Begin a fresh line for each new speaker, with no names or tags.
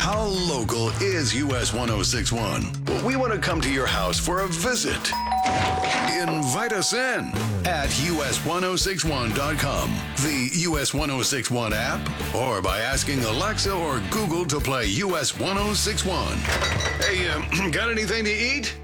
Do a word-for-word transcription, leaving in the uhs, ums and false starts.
How local is U S one oh six one? Well, we want to come to your house for a visit. Invite us in at U S ten sixty-one dot com, the U S ten sixty-one app, or by asking Alexa or Google to play U S ten sixty-one. Hey, uh, got anything to eat?